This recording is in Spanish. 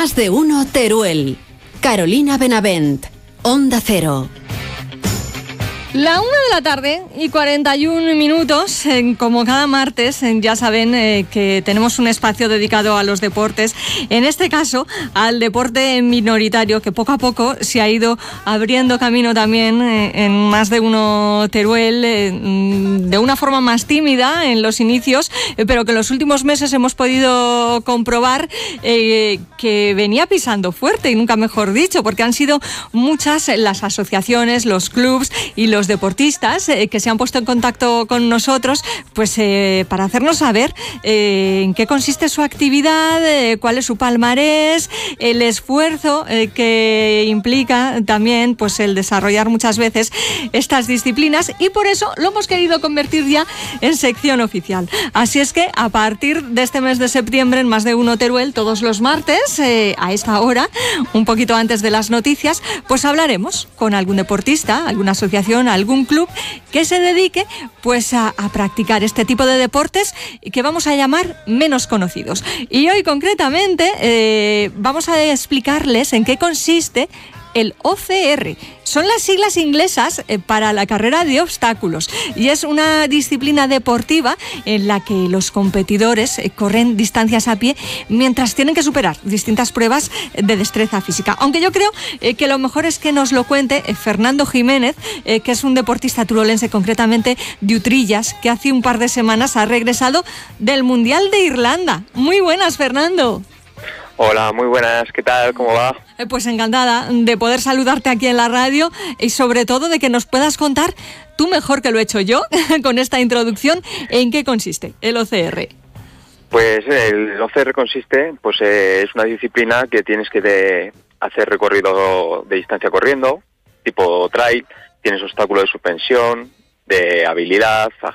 Más de uno Teruel. Carolina Benavent, Onda Cero. La 1:41 como cada martes, ya saben que tenemos un espacio dedicado a los deportes, en este caso al deporte minoritario, que poco a poco se ha ido abriendo camino también en Más de uno Teruel, de una forma más tímida en los inicios, pero que en los últimos meses hemos podido comprobar que venía pisando fuerte, y nunca mejor dicho, porque han sido muchas las asociaciones, los clubs y los deportistas que se han puesto en contacto con nosotros, pues para hacernos saber en qué consiste su actividad, cuál es su palmarés, el esfuerzo que implica también pues el desarrollar muchas veces estas disciplinas, y por eso lo hemos querido convertir ya en sección oficial. Así es que a partir de este mes de septiembre, en Más de uno Teruel, todos los martes a esta hora, un poquito antes de las noticias, pues hablaremos con algún deportista, alguna asociación, algún club que se dedique pues a practicar este tipo de deportes que vamos a llamar menos conocidos. Y hoy concretamente vamos a explicarles en qué consiste el OCR. Son las siglas inglesas para la carrera de obstáculos, y es una disciplina deportiva en la que los competidores corren distancias a pie mientras tienen que superar distintas pruebas de destreza física. Aunque yo creo que lo mejor es que nos lo cuente Fernando Jiménez, que es un deportista turolense, concretamente de Utrillas, que hace un par de semanas ha regresado del Mundial de Irlanda. Muy buenas, Fernando. Hola, muy buenas, ¿qué tal? ¿Cómo va? Pues encantada de poder saludarte aquí en la radio, y sobre todo de que nos puedas contar, tú mejor que lo he hecho yo, con esta introducción, en qué consiste el OCR. Pues el OCR consiste, pues es una disciplina que tienes que hacer recorrido de distancia corriendo, tipo trail, tienes obstáculos de suspensión, de habilidad,